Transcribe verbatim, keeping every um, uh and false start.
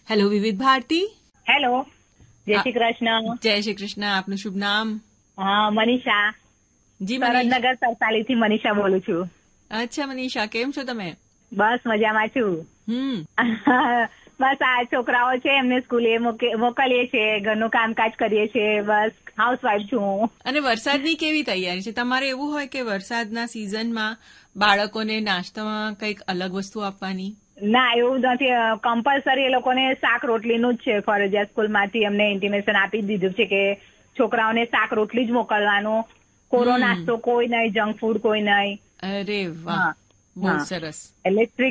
Hello વિવિધ Bharati. Hello, જય શ્રી કૃષ્ણ. જય શ્રી કૃષ્ણ. આપનું શુભ નામ? હા, મનીષા. જી મનીષા. સરદનગર સરસાલી થી મનીષા બોલું છું. અચ્છા મનીષા, કેમ છો તમે? બસ મજામાં છું. હમ બસ આ છોકરાઓ છે એમને સ્કૂલે મોકલીએ છીએ, ઘરનું કામકાજ કરીએ છીએ. બસ હાઉસવાઈફ છું. અને વરસાદની કેવી તૈયારી છે તમારે? એવું હોય કે વરસાદના સિઝનમાં બાળકોને નાસ્તામાં કંઈક અલગ વસ્તુ આપવાની? ના, એવું નથી. કમ્પલસરી એ લોકોને શાક રોટલીનું જ છે ફરજિયાત. સ્કૂલમાંથી અમને ઇન્ટિમેશન આપી દીધું છે કે છોકરાઓને શાક રોટલી જ મોકલવાનું. કોરો નાસ્તો કોઈ નહીં, જંક ફૂડ કોઈ નહીં. અરે વાહ, બહુ સરસ. એટલે